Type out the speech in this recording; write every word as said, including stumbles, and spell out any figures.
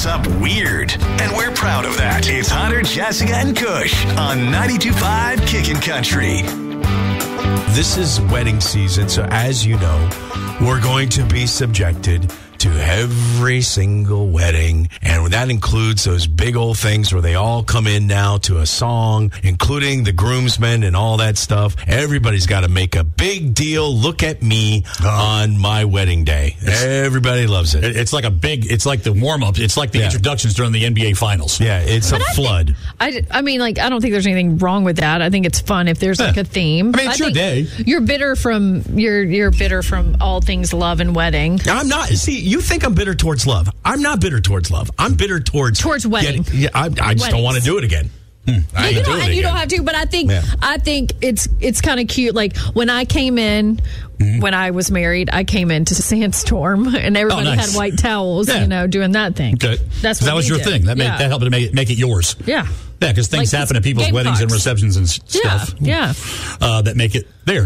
dress up weird. And we're proud of that. It's Hunter, Jessica, and Kush on ninety-two point five Kickin' Country. This is wedding season, so as you know, we're going to be subjected to every single wedding, and that includes those big old things where they all come in now to a song, including the groomsmen and all that stuff. Everybody's got to make a big deal. Look at me oh. on my wedding day. It's, Everybody loves it. It's like a big, it's like the warm-up. It's like the yeah. introductions during the N B A Finals. Yeah, it's but a I flood. Think, I, I mean, like, I don't think there's anything wrong with that. I think it's fun if there's like a theme. I mean, it's I your day. You're bitter from, you're, you're bitter from all things love and wedding. I'm not. See, you think I'm bitter towards love. I'm not bitter towards love. I'm bitter towards... Towards wedding. Getting, yeah, I, I just Weddings. don't want to do it again. Hmm. I you, don't, do and you don't have to, but I think yeah. I think it's it's kind of cute. Like when I came in, mm-hmm. when I was married, I came into Sandstorm, and everybody oh, nice. had white towels, yeah. you know, doing that thing. Okay. That's what that was your did. thing. That made yeah. that helped to make it, make it yours. Yeah. Yeah, because things like happen at people's weddings box. and receptions and stuff. Yeah. yeah. Uh, that make it there.